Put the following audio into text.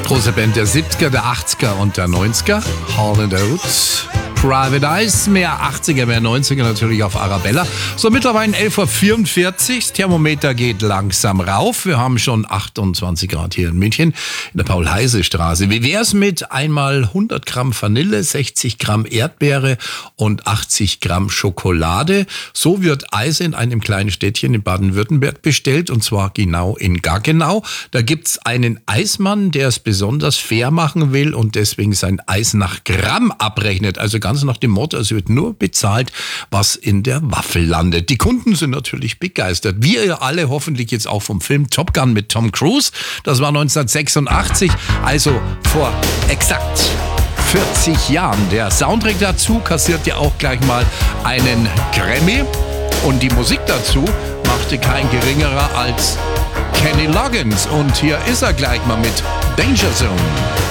Große Band der 70er, der 80er und der 90er. Hall & Oates, Private Eyes, mehr 80er, mehr 90er natürlich auf Arabella. So, mittlerweile 11.44 Uhr, das Thermometer geht langsam rauf. Wir haben schon 28 Grad hier in München, in der Paul-Heise-Straße. Wie wär's mit einmal 100 Gramm Vanille, 60 Gramm Erdbeere und 80 Gramm Schokolade? So wird Eis in einem kleinen Städtchen in Baden-Württemberg bestellt, und zwar genau in Gaggenau. Da gibt's einen Eismann, der es besonders fair machen will und deswegen sein Eis nach Gramm abrechnet. Also ganz nach dem Motto, es wird nur bezahlt, was in der Waffel landet. Die Kunden sind natürlich begeistert. Wir alle hoffentlich jetzt auch vom Film Top Gun mit Tom Cruise. Das war 1986, also vor exakt 40 Jahren. Der Soundtrack dazu kassiert ja auch gleich mal einen Grammy. Und die Musik dazu machte kein geringerer als Kenny Loggins. Und hier ist er gleich mal mit Danger Zone.